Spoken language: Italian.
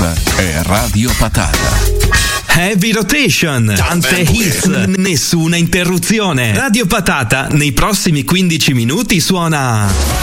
Questa è Radio Patata. Heavy Rotation, tante hits, nessuna interruzione. Radio Patata nei prossimi 15 minuti suona